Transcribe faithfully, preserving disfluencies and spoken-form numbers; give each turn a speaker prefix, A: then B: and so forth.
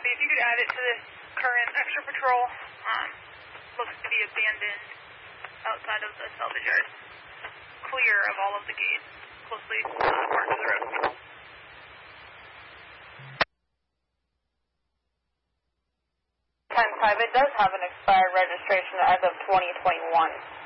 A: copy. If you could add it to the current extra patrol, um, looks to be abandoned outside of the salvage yard, clear of all of the gates, closely uh, marked to the road.
B: ten five, it does have an expired registration as of twenty twenty-one.